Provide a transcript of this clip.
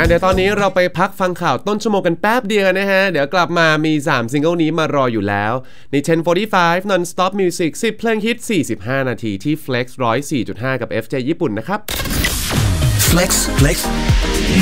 เดี๋ยวตอนนี้เราไปพักฟังข่าวต้นชั่วโมงกันแป๊บเดียวนะฮะเดี๋ยวกลับมามี3ซิงเกิลนี้มารออยู่แล้วใน 10:45 Non-Stop Music 10 เพลงฮิต45 นาทีที่ Flex 104.5 กับ FJ ญี่ปุ่นนะครับ Flex